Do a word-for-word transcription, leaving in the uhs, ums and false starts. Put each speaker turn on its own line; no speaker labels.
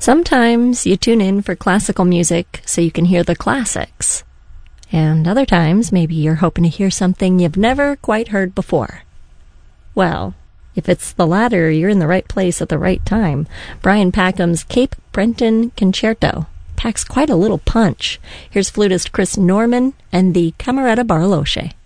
Sometimes you tune in for classical music so you can hear the classics. And other times, maybe you're hoping to hear something you've never quite heard before. Well, if it's the latter, you're in the right place at the right time. Brian Packham's Cape Breton Concerto packs quite a little punch. Here's flutist Chris Norman and the Cameretta Bariloche.